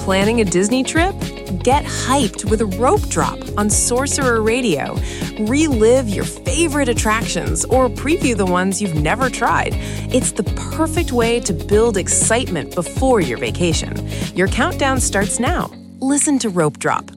Planning a Disney trip? Get hyped with a Rope Drop on Sorcerer Radio. Relive your favorite attractions or preview the ones you've never tried. It's the perfect way to build excitement before your vacation. Your countdown starts now. Listen to Rope Drop,